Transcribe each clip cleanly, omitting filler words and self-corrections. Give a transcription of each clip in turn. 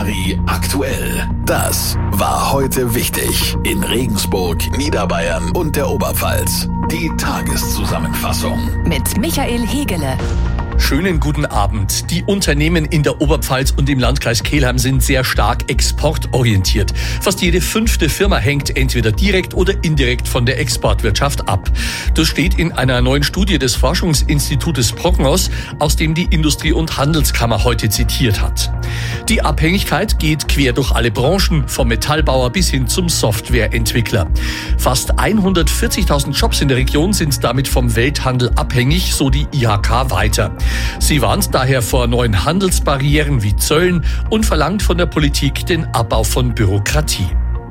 Charivari aktuell. Das war heute wichtig in Regensburg, Niederbayern und der Oberpfalz. Die Tageszusammenfassung mit Michael Hegele. Schönen guten Abend. Die Unternehmen in der Oberpfalz und im Landkreis Kelheim sind sehr stark exportorientiert. Fast jede 5. Firma hängt entweder direkt oder indirekt von der Exportwirtschaft ab. Das steht in einer neuen Studie des Forschungsinstitutes Prognos, aus dem die Industrie- und Handelskammer heute zitiert hat. Die Abhängigkeit geht quer durch alle Branchen, vom Metallbauer bis hin zum Softwareentwickler. Fast 140.000 Jobs in der Region sind damit vom Welthandel abhängig, so die IHK weiter. Sie warnt daher vor neuen Handelsbarrieren wie Zöllen und verlangt von der Politik den Abbau von Bürokratie.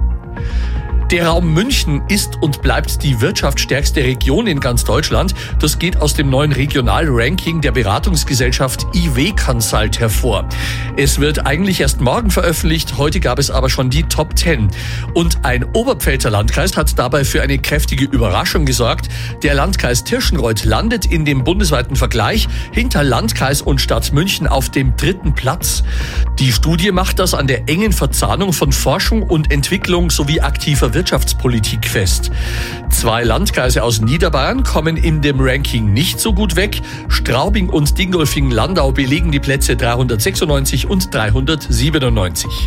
Der Raum München ist und bleibt die wirtschaftsstärkste Region in ganz Deutschland. Das geht aus dem neuen Regionalranking der Beratungsgesellschaft IW Consult hervor. Es wird eigentlich erst morgen veröffentlicht, heute gab es aber schon die Top 10. Und ein Oberpfälzer Landkreis hat dabei für eine kräftige Überraschung gesorgt. Der Landkreis Tirschenreuth landet in dem bundesweiten Vergleich hinter Landkreis und Stadt München auf dem 3. Platz. Die Studie macht das an der engen Verzahnung von Forschung und Entwicklung sowie aktiver Wirtschaftspolitik fest. 2 Landkreise aus Niederbayern kommen in dem Ranking nicht so gut weg. Straubing und Dingolfing-Landau belegen die Plätze 396 und 397.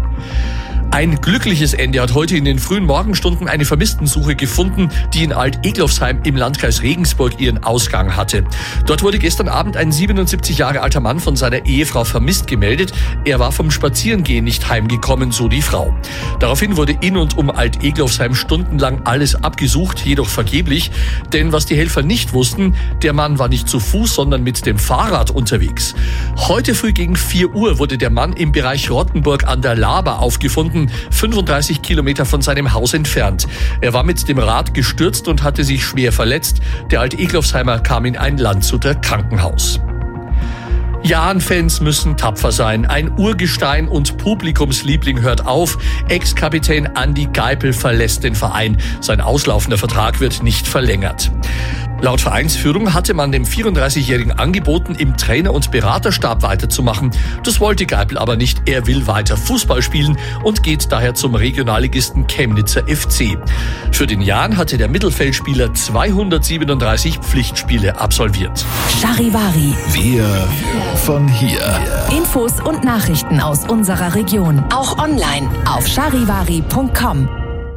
Ein glückliches Ende hat heute in den frühen Morgenstunden eine Vermisstensuche gefunden, die in Alt-Eglofsheim im Landkreis Regensburg ihren Ausgang hatte. Dort wurde gestern Abend ein 77 Jahre alter Mann von seiner Ehefrau vermisst gemeldet. Er war vom Spazierengehen nicht heimgekommen, so die Frau. Daraufhin wurde in und um Alt-Eglofsheim stundenlang alles abgesucht, jedoch vergeblich. Denn was die Helfer nicht wussten, der Mann war nicht zu Fuß, sondern mit dem Fahrrad unterwegs. Heute früh gegen 4 Uhr wurde der Mann im Bereich Rottenburg an der Laber aufgefunden, 35 Kilometer von seinem Haus entfernt. Er war mit dem Rad gestürzt und hatte sich schwer verletzt. Der Alt-Eglofsheimer kam in ein Landshuter Krankenhaus. Jahn-Fans müssen tapfer sein. Ein Urgestein und Publikumsliebling hört auf. Ex-Kapitän Andi Geipel verlässt den Verein. Sein auslaufender Vertrag wird nicht verlängert. Laut Vereinsführung hatte man dem 34-Jährigen angeboten, im Trainer- und Beraterstab weiterzumachen. Das wollte Geipel aber nicht. Er will weiter Fußball spielen und geht daher zum Regionalligisten Chemnitzer FC. Für den Jahn hatte der Mittelfeldspieler 237 Pflichtspiele absolviert. Charivari. Wir von hier. Infos und Nachrichten aus unserer Region. Auch online auf charivari.com.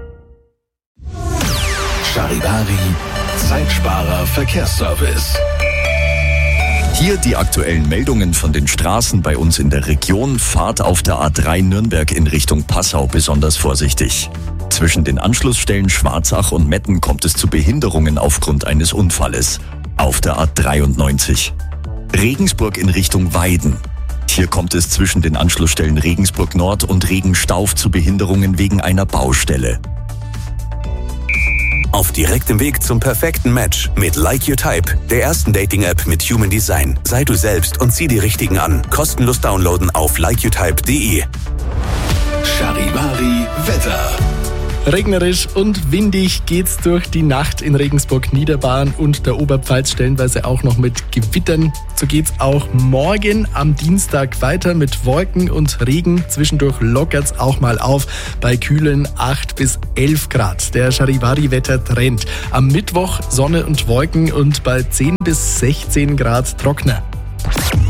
Charivari, Zeitsparer Verkehrsservice. Hier die aktuellen Meldungen von den Straßen bei uns in der Region. Fahrt auf der A3 Nürnberg in Richtung Passau besonders vorsichtig. Zwischen den Anschlussstellen Schwarzach und Metten kommt es zu Behinderungen aufgrund eines Unfalles. Auf der A93. Regensburg in Richtung Weiden. Hier kommt es zwischen den Anschlussstellen Regensburg Nord und Regenstauf zu Behinderungen wegen einer Baustelle. Auf direktem Weg zum perfekten Match mit Like Your Type, der ersten Dating-App mit Human Design. Sei du selbst und zieh die Richtigen an. Kostenlos downloaden auf likeyourtype.de. Charivari Wetter. Regnerisch und windig geht's durch die Nacht in Regensburg, Niederbayern und der Oberpfalz, stellenweise auch noch mit Gewittern. So geht's auch morgen am Dienstag weiter mit Wolken und Regen. Zwischendurch lockert's auch mal auf bei kühlen 8 bis 11 Grad. Der Charivari-Wetter-Trend. Am Mittwoch Sonne und Wolken und bei 10 bis 16 Grad trockener.